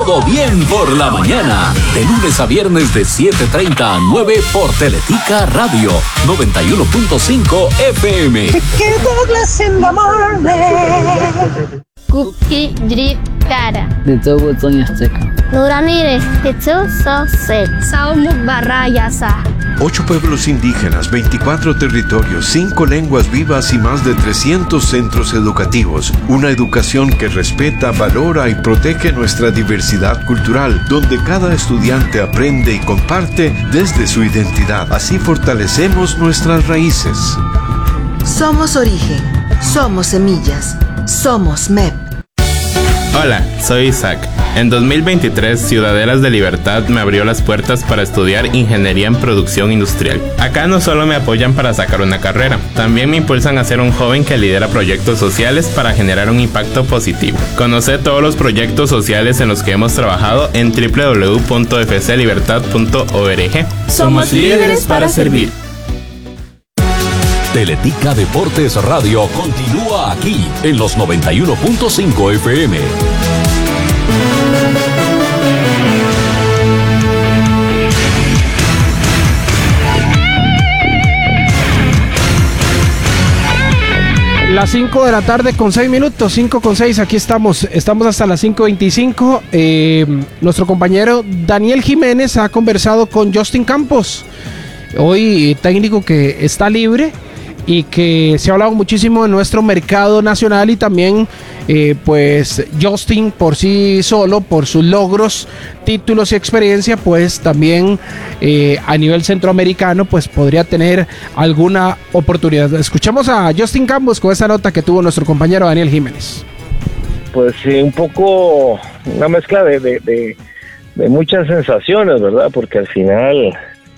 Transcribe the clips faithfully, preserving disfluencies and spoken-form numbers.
Todo bien por la mañana. De lunes a viernes de siete treinta a nueve por Teletica Radio noventa y uno punto cinco F M. Douglas in the morning. Cookie Drip Cara. De todo Toño Azteca. Nuramire, Hetsu Sosek. Saumuk Barrayasa. Ocho pueblos indígenas, veinticuatro territorios, cinco lenguas vivas y más de trescientos centros educativos. Una educación que respeta, valora y protege nuestra diversidad cultural, donde cada estudiante aprende y comparte desde su identidad. Así fortalecemos nuestras raíces. Somos origen, somos semillas, somos M E P. Hola, soy Isaac. En dos mil veintitrés, Ciudadelas de Libertad me abrió las puertas para estudiar Ingeniería en Producción Industrial. Acá no solo me apoyan para sacar una carrera, también me impulsan a ser un joven que lidera proyectos sociales para generar un impacto positivo. Conoce todos los proyectos sociales en los que hemos trabajado en doble u doble u doble u punto f c libertad punto org. Somos líderes para servir. Teletica Deportes Radio continúa aquí en los noventa y uno punto cinco F M. Las cinco de la tarde con seis minutos, cinco con seis, aquí estamos, estamos hasta las cinco veinticinco. Eh, nuestro compañero Daniel Jiménez ha conversado con Justin Campos, hoy técnico que está libre y que se ha hablado muchísimo de nuestro mercado nacional y también eh, pues Justin por sí solo, por sus logros, títulos y experiencia, pues también eh, a nivel centroamericano pues podría tener alguna oportunidad. Escuchemos a Justin Campos con esa nota que tuvo nuestro compañero Daniel Jiménez. Pues sí, un poco una mezcla de, de, de, de muchas sensaciones, ¿verdad? Porque al final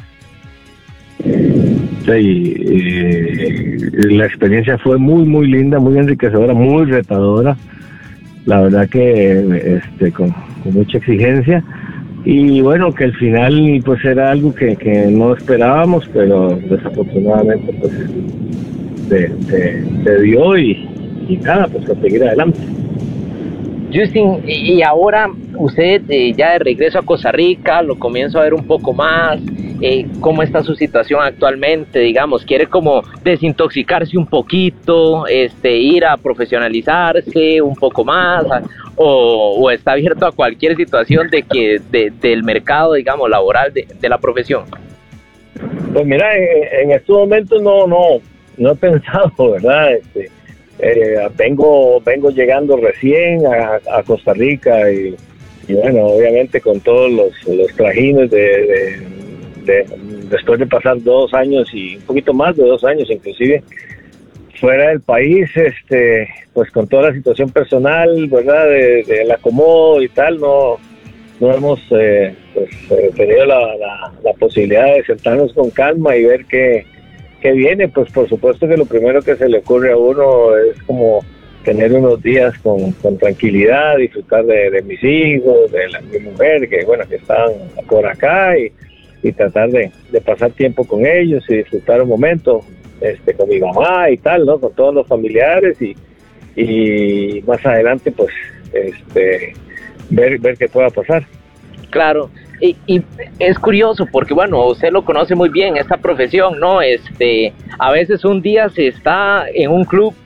sí, eh, la experiencia fue muy muy linda, muy enriquecedora, muy retadora, la verdad que este con, con mucha exigencia, y bueno, que al final pues era algo que, que no esperábamos, pero desafortunadamente pues se, se, se dio y, y nada, pues a seguir adelante. Justin, y ahora usted eh, ya de regreso a Costa Rica, lo comienzo a ver un poco más, eh, ¿cómo está su situación actualmente? Digamos, ¿quiere como desintoxicarse un poquito, este, ir a profesionalizarse un poco más, a, o, o está abierto a cualquier situación de que de, del mercado, digamos, laboral de, de la profesión? Pues mira, en, en estos momentos no, no, no he pensado, ¿verdad? Este, Eh, vengo vengo llegando recién a, a Costa Rica y, y bueno, obviamente con todos los, los trajines de, de, de después de pasar dos años y un poquito más de dos años inclusive fuera del país, este pues con toda la situación personal, verdad, de, de el acomodo y tal, no no hemos eh, pues eh, tenido la, la, la posibilidad de sentarnos con calma y ver qué que viene. Pues por supuesto que lo primero que se le ocurre a uno es como tener unos días con, con tranquilidad, disfrutar de, de mis hijos, de la, mi mujer, que bueno, que están por acá, y, y tratar de, de pasar tiempo con ellos y disfrutar un momento este con mi mamá y tal, ¿no? Con todos los familiares, y, y más adelante pues este ver, ver qué pueda pasar. Claro. Y, y es curioso porque, bueno, usted lo conoce muy bien, esta profesión, ¿no? Este, a veces un día se está en un club